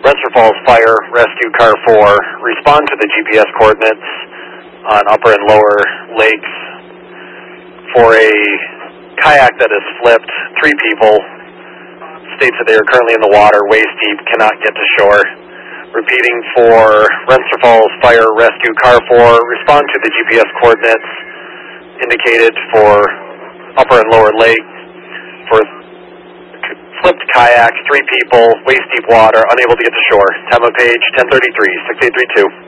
Rensselaer Falls Fire Rescue Car 4, respond to the GPS coordinates on upper and lower lakes for a kayak that has flipped. 3 people, states that they are currently in the water, waist deep, cannot get to shore. Repeating for Rensselaer Falls Fire Rescue Car 4, respond to the GPS coordinates indicated for upper and lower lake for flipped kayak, 3 people, waist deep water, unable to get to shore. Time of page 10:33, 6832.